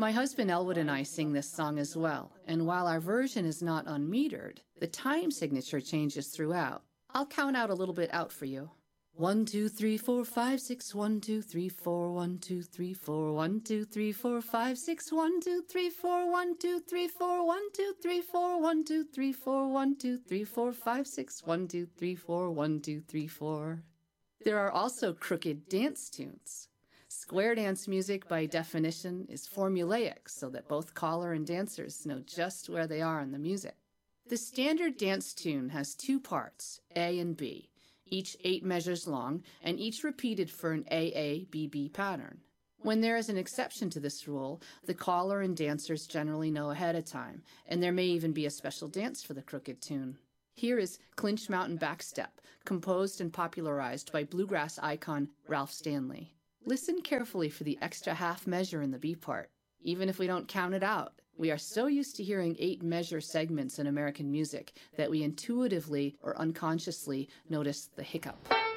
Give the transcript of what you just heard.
My husband Elwood and I sing this song as well, and while our version is not unmetered, the time signature changes throughout. I'll count out a little bit out for you. 1, 2, 3, 4, 5, 6, 1, 2, 3, 4, 1, 2, 3, 4, 1, 2, 3, 4, 5, 6, 1, 2, 3, 4, 1, 2, 3, 4, 1, 2, 3, 4, 1, 2, 3, 4, 1, 2, 3, 4, 5, 6, 1, 2, 3, 4, 1, 2, 3, 4. There are also crooked dance tunes. Square dance music, by definition, is formulaic so that both caller and dancers know just where they are in the music. The standard dance tune has two parts, A and B, each 8 measures long and each repeated for an AA-BB pattern. When there is an exception to this rule, the caller and dancers generally know ahead of time, and there may even be a special dance for the crooked tune. Here is Clinch Mountain Backstep, composed and popularized by bluegrass icon Ralph Stanley. Listen carefully for the extra half measure in the B part. Even if we don't count it out, we are so used to hearing 8 measure segments in American music that we intuitively or unconsciously notice the hiccup.